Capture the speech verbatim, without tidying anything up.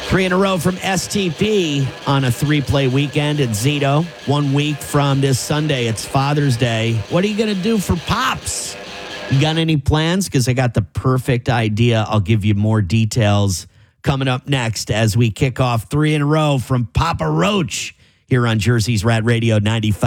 Three in a row from S T P on a three-play weekend at Zito. One week from this Sunday, it's Father's Day. What are you going to do for Pops? You got any plans? Because I got the perfect idea. I'll give you more details coming up next as we kick off three in a row from Papa Roach here on Jersey's Rat Radio ninety-five.